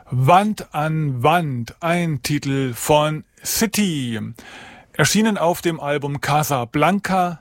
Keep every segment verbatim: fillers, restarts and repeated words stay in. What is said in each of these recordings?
Wand an Wand, ein Titel von City, erschienen auf dem Album Casablanca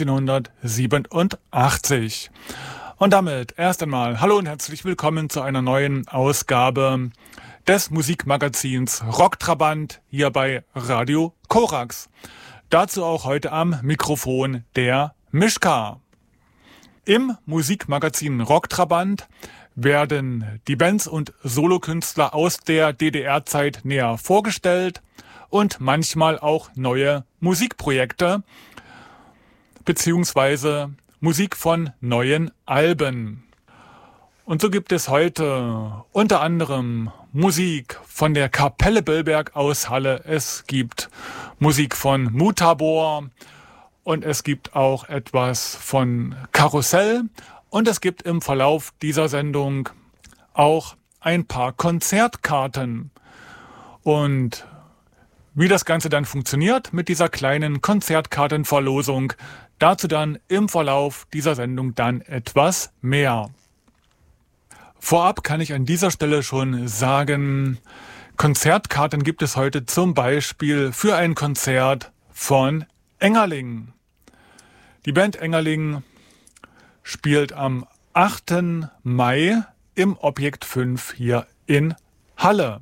neunzehnhundertsiebenundachtzig. Und damit erst einmal hallo und herzlich willkommen zu einer neuen Ausgabe des Musikmagazins Rocktrabant hier bei Radio Korax. Dazu auch heute am Mikrofon der Mischka. Im Musikmagazin Rocktrabant werden die Bands und Solokünstler aus der D D R-Zeit näher vorgestellt und manchmal auch neue Musikprojekte beziehungsweise Musik von neuen Alben. Und so gibt es heute unter anderem Musik von der Kapelle Billberg aus Halle, es gibt Musik von Mutabor und es gibt auch etwas von Karussell. Und es gibt im Verlauf dieser Sendung auch ein paar Konzertkarten. Und wie das Ganze dann funktioniert mit dieser kleinen Konzertkartenverlosung, dazu dann im Verlauf dieser Sendung dann etwas mehr. Vorab kann ich an dieser Stelle schon sagen, Konzertkarten gibt es heute zum Beispiel für ein Konzert von Engerling. Die Band Engerling spielt am achten Mai im Objekt fünf hier in Halle.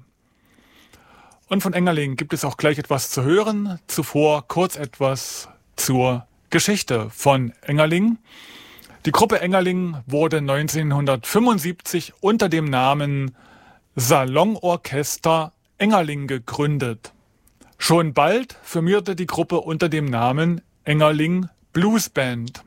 Und von Engerling gibt es auch gleich etwas zu hören. Zuvor kurz etwas zur Geschichte von Engerling. Die Gruppe Engerling wurde neunzehnhundertfünfundsiebzig unter dem Namen Salonorchester Engerling gegründet. Schon bald firmierte die Gruppe unter dem Namen Engerling Bluesband.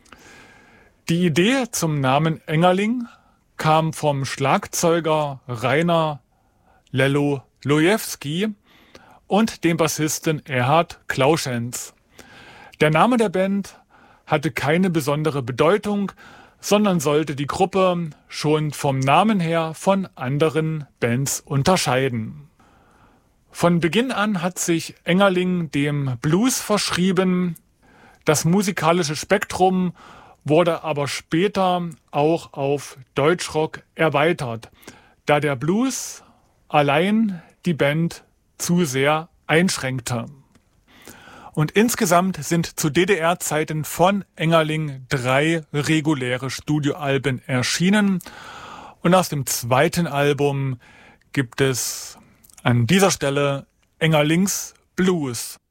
Die Idee zum Namen Engerling kam vom Schlagzeuger Rainer Lello Lojewski und dem Bassisten Erhard Klauschenz. Der Name der Band hatte keine besondere Bedeutung, sondern sollte die Gruppe schon vom Namen her von anderen Bands unterscheiden. Von Beginn an hat sich Engerling dem Blues verschrieben. Das musikalische Spektrum wurde aber später auch auf Deutschrock erweitert, da der Blues allein die Band zu sehr einschränkte. Und insgesamt sind zu D D R-Zeiten von Engerling drei reguläre Studioalben erschienen. Und aus dem zweiten Album gibt es an dieser Stelle Engerlings Blues.